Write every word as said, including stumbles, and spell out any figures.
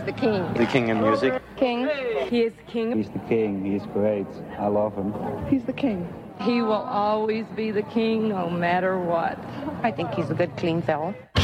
the king. The king in music. King. He is the king. He's the king. He's great. I love him. He's the king. He will always be the king, no matter what. I think he's a good, clean fellow.